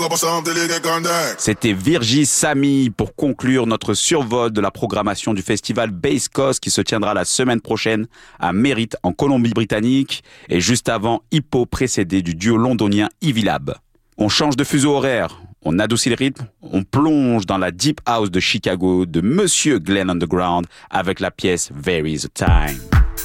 C'était Virgis Sami pour conclure notre survol de la programmation du festival Bass Coast qui se tiendra la semaine prochaine à Merritt en Colombie-Britannique et juste avant Hippo précédé du duo londonien Ivy Lab. On change de fuseau horaire, on adoucit le rythme, on plonge dans la Deep House de Chicago de Monsieur Glenn Underground avec la pièce There Is a Time.